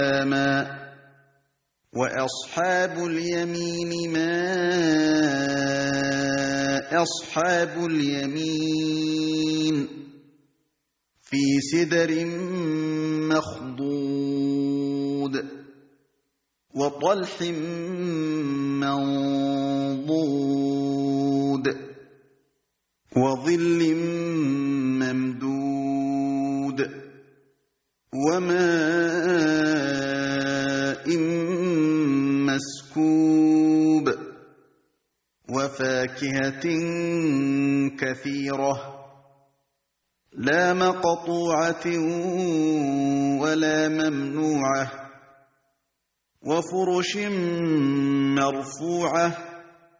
وَأَصْحَابُ الْيَمِينِ مَا أَصْحَابُ الْيَمِينِ فِي سِدْرٍ مَّخْضُودٍ وَطَلْحٍ مَّنضُودٍ وَظِلٍّ مَّمْدُودٍ وَمَاءٍ مَّسْكُوبٍ وَفَاكِهَةٍ كَثِيرَةٍ لَّا مَقْطُوعَةٍ وَلَا مَمْنُوعَةٍ وَفُرُشٍ مَّرْفُوعَةٍ